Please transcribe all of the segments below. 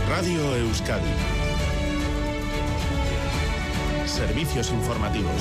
Radio Euskadi. Servicios informativos.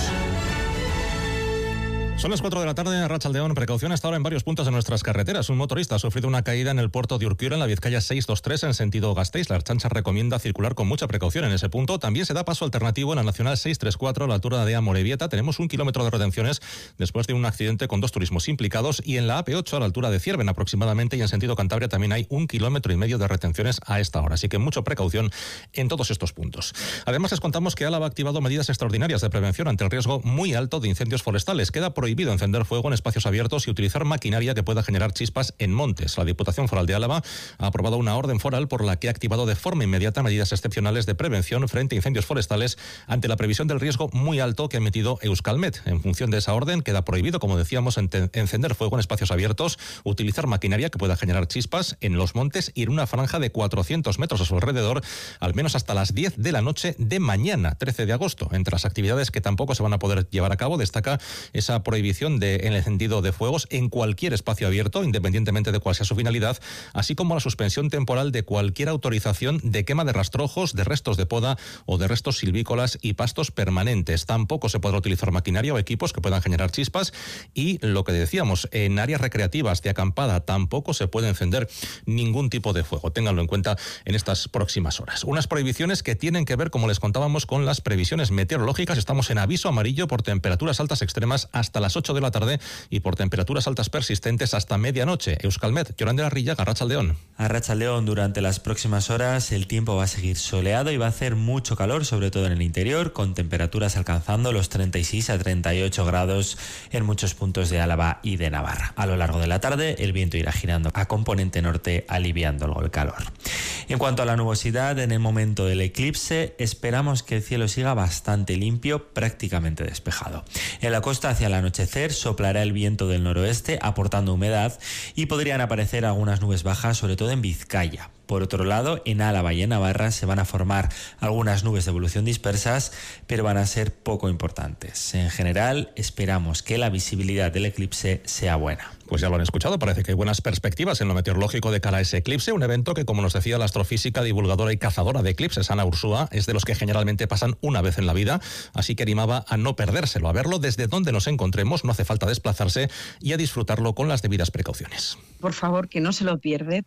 Son las 4 de la tarde, Arratsaldeon. Precaución hasta ahora en varios puntos de nuestras carreteras. Un motorista ha sufrido una caída en el puerto de Urquiura, en la Vizcaya 623, en sentido Gasteiz. La Ertzaintza recomienda circular con mucha precaución en ese punto. También se da paso alternativo en la Nacional 634, a la altura de Amorebieta. Tenemos 1 kilómetro de retenciones después de un accidente con 2 turismos implicados. Y en la AP8, a la altura de Cierven aproximadamente, y en sentido Cantabria también hay 1,5 kilómetros de retenciones a esta hora. Así que mucha precaución en todos estos puntos. Además, les contamos que Álava ha activado medidas extraordinarias de prevención ante el riesgo muy alto de incendios forestales. Queda prohibido encender fuego en espacios abiertos y utilizar maquinaria que pueda generar chispas en montes. La Diputación Foral de Álava ha aprobado una orden foral por la que ha activado de forma inmediata medidas excepcionales de prevención frente a incendios forestales ante la previsión del riesgo muy alto que ha emitido Euskalmet. En función de esa orden, queda prohibido, como decíamos, encender fuego en espacios abiertos, utilizar maquinaria que pueda generar chispas en los montes y en una franja de 400 metros a su alrededor, al menos hasta las 10 de la noche de mañana, 13 de agosto. Entre las actividades que tampoco se van a poder llevar a cabo, destaca esa prohibición del encendido de fuegos en cualquier espacio abierto, independientemente de cuál sea su finalidad, así como la suspensión temporal de cualquier autorización de quema de rastrojos, de restos de poda o de restos silvícolas y pastos permanentes. Tampoco se podrá utilizar maquinaria o equipos que puedan generar chispas, y lo que decíamos, en áreas recreativas de acampada tampoco se puede encender ningún tipo de fuego. Ténganlo en cuenta en estas próximas horas. Unas prohibiciones que tienen que ver, como les contábamos, con las previsiones meteorológicas. Estamos en aviso amarillo por temperaturas altas extremas hasta las 8 de la tarde y por temperaturas altas persistentes hasta medianoche. Euskalmet, Yolanda Arrillaga, Arratsaldeon. Arratsaldeon, durante las próximas horas el tiempo va a seguir soleado y va a hacer mucho calor, sobre todo en el interior, con temperaturas alcanzando los 36 a 38 grados en muchos puntos de Álava y de Navarra. A lo largo de la tarde el viento irá girando a componente norte, aliviando algo el calor. En cuanto a la nubosidad, en el momento del eclipse esperamos que el cielo siga bastante limpio, prácticamente despejado. En la costa, hacia el anochecer, soplará el viento del noroeste aportando humedad y podrían aparecer algunas nubes bajas, sobre todo en Vizcaya. Por otro lado, en Álava y en Navarra se van a formar algunas nubes de evolución dispersas, pero van a ser poco importantes. En general, esperamos que la visibilidad del eclipse sea buena. Pues ya lo han escuchado, parece que hay buenas perspectivas en lo meteorológico de cara a ese eclipse, un evento que, como nos decía la astrofísica, divulgadora y cazadora de eclipses, Ana Ursúa, es de los que generalmente pasan una vez en la vida, así que animaba a no perdérselo, a verlo desde donde nos encontremos, no hace falta desplazarse, y a disfrutarlo con las debidas precauciones. Por favor, que no se lo pierda,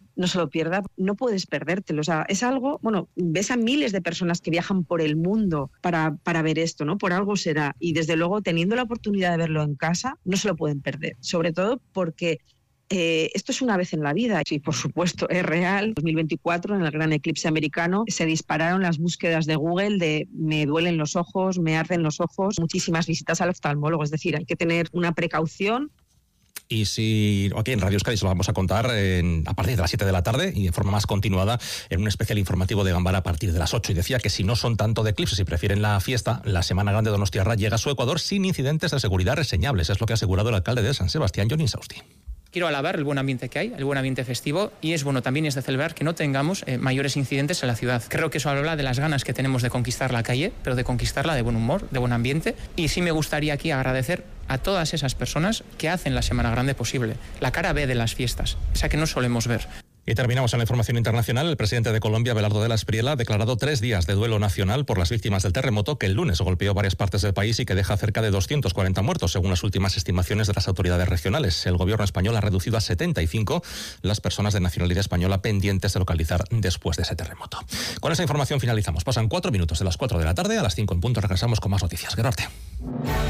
no puedes perdértelo, o sea, es algo, ves a miles de personas que viajan por el mundo para ver esto, ¿no? Por algo será, y desde luego, teniendo la oportunidad de verlo en casa, no se lo pueden perder, sobre todo porque esto es una vez en la vida y, por supuesto, es real. En 2024, en el gran eclipse americano, se dispararon las búsquedas de Google de me duelen los ojos, me arden los ojos, muchísimas visitas al oftalmólogo, es decir, hay que tener una precaución. Y si aquí en Radio Euskadi se lo vamos a contar a partir de las 7 de la tarde y de forma más continuada en un especial informativo de Gambara a partir de las 8. Y decía que si no son tanto de eclipses y prefieren la fiesta, la Semana Grande de Donostiarra llega a su Ecuador sin incidentes de seguridad reseñables. Es lo que ha asegurado el alcalde de San Sebastián, Jon Insausti. Quiero alabar el buen ambiente que hay, el buen ambiente festivo, y es bueno también es de celebrar que no tengamos mayores incidentes en la ciudad. Creo que eso habla de las ganas que tenemos de conquistar la calle, pero de conquistarla de buen humor, de buen ambiente, y sí me gustaría aquí agradecer a todas esas personas que hacen la Semana Grande posible, la cara B de las fiestas, esa que no solemos ver. Y terminamos en la información internacional. El presidente de Colombia, Abelardo de la Espriella, ha declarado 3 días de duelo nacional por las víctimas del terremoto que el lunes golpeó varias partes del país y que deja cerca de 240 muertos, según las últimas estimaciones de las autoridades regionales. El gobierno español ha reducido a 75 las personas de nacionalidad española pendientes de localizar después de ese terremoto. Con esa información finalizamos. Pasan 4 minutos de las 4 de la tarde. A las 5 en punto regresamos con más noticias. Gerarte.